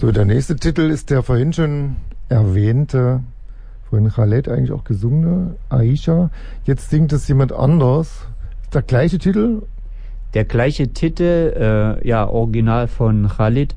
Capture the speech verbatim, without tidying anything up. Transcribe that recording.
So, der nächste Titel ist der vorhin schon erwähnte, vorhin Khaled eigentlich auch gesungene, Aisha. Jetzt singt es jemand anders. Ist der gleiche Titel? Der gleiche Titel, äh, ja, original von Khaled.